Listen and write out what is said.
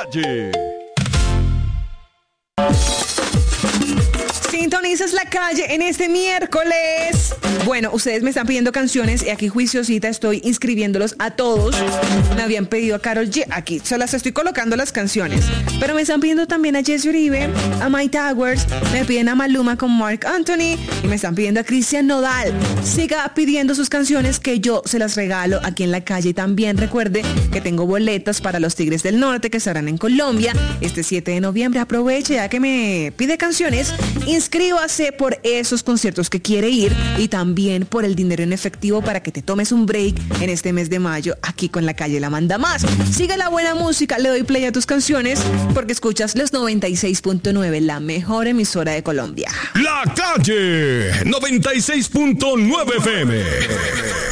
calle. Sintonizas La Calle en este miércoles. Bueno, ustedes me están pidiendo canciones y aquí juiciosita estoy inscribiéndolos a todos. Me habían pedido a Karol G. Aquí se las estoy colocando las canciones. Pero me están pidiendo también a Jesse Uribe, a Mike Towers, me piden a Maluma con Marc Anthony y me están pidiendo a Cristian Nodal. Siga pidiendo sus canciones que yo se las regalo aquí en La Calle. También recuerde que tengo boletas para los Tigres del Norte que estarán en Colombia este 7 de noviembre. Aproveche ya que me pide canciones. Inscríbase por esos conciertos que quiere ir y también por el dinero en efectivo para que te tomes un break en este mes de mayo aquí con La Calle La Manda Más. Sigue la buena música, le doy play a tus canciones porque escuchas los 96.9, la mejor emisora de Colombia. La Calle 96.9 FM.